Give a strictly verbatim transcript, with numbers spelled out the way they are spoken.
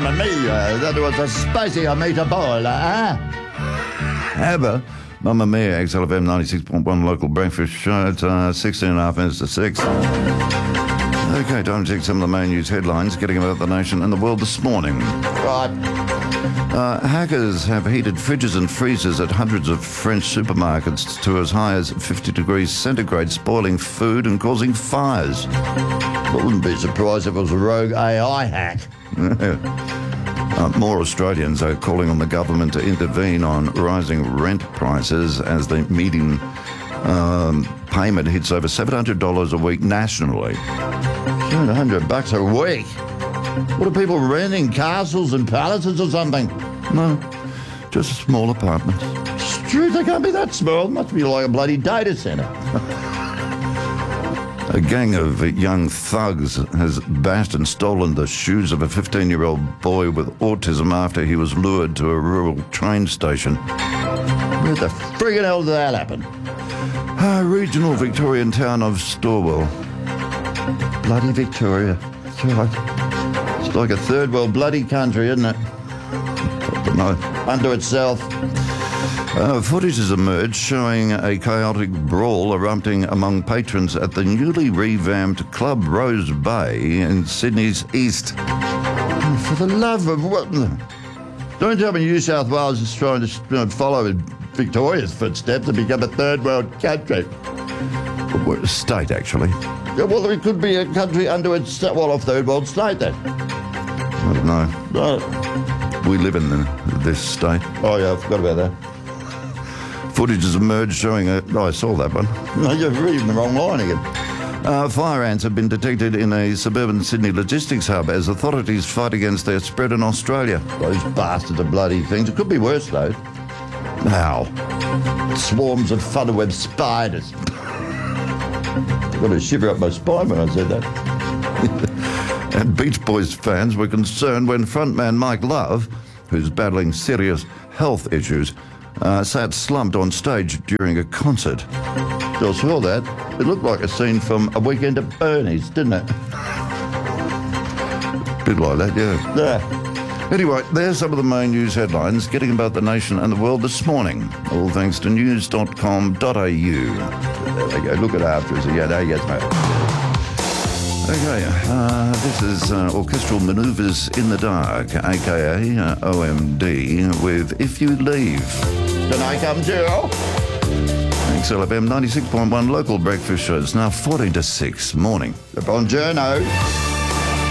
mamma mia, that was a spicy meatball, eh? Abba, Mamma Mia, X L F M ninety-six point one local breakfast show. It's uh, sixteen and a half minutes to six. Okay, time to check some of the main news headlines getting about the nation and the world this morning. Right. Uh, hackers have heated fridges and freezers at hundreds of French supermarkets to as high as fifty degrees centigrade, spoiling food and causing fires. I wouldn't be surprised if it was a rogue A I hack. Uh, more Australians are calling on the government to intervene on rising rent prices as the median um, payment hits over seven hundred dollars a week nationally. seven hundred bucks a week? What are people renting, castles and palaces or something? No, just small apartments. Truth, they can't be that small. It must be like a bloody data centre. A gang of young thugs has bashed and stolen the shoes of a fifteen-year-old boy with autism after he was lured to a rural train station. Where the friggin' hell did that happen? A regional Victorian town of Storwell. Bloody Victoria. That's right. It's like a third world bloody country, isn't it? I don't know. Unto itself. Uh, footage has emerged showing a chaotic brawl erupting among patrons at the newly revamped Club Rose Bay in Sydney's east. For the love of what? Don't tell me New South Wales is trying to follow Victoria's footsteps and become a third world country. Well, state, actually. Yeah, well, it could be a country under its, well, a third world state then. I don't know. No. We live in the, this state. Oh, yeah, I forgot about that. Footage has emerged showing a... Oh, I saw that one. No, you're reading the wrong line again. Uh, fire ants have been detected in a suburban Sydney logistics hub as authorities fight against their spread in Australia. Those bastards are bloody things. It could be worse, though. How? Swarms of funnel-web spiders. I got a shiver up my spine when I said that. And Beach Boys fans were concerned when frontman Mike Love, who's battling serious health issues, uh, sat slumped on stage during a concert. I saw that. It looked like a scene from A Weekend at Bernie's, didn't it? Bit like that, yeah. Yeah. Anyway, there's some of the main news headlines getting about the nation and the world this morning. All thanks to news dot com dot a u. There they go. Look at after us. Yeah, there you go, mate. Okay, uh, this is uh, Orchestral Manoeuvres in the Dark, a k a. Uh, O M D, with If You Leave. Can I come too? X L F M ninety-six point one local breakfast show. It's now fourteen to six morning. Buongiorno.